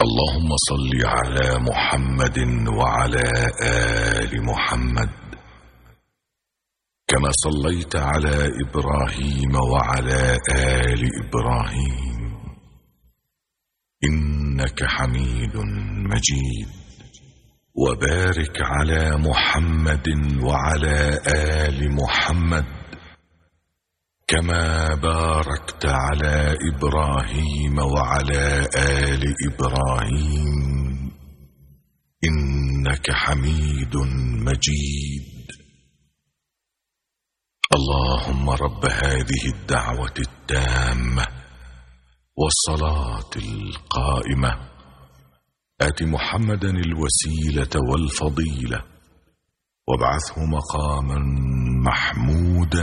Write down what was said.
اللهم صل على محمد وعلى آل محمد كما صليت على إبراهيم وعلى آل إبراهيم إنك حميد مجيد. وبارك على محمد وعلى آل محمد كما باركت على إبراهيم وعلى آل إبراهيم إنك حميد مجيد. اللهم رب هذه الدعوة التامة والصلاة القائمة آت محمدا الوسيلة والفضيلة وابعثه مقاما محمودا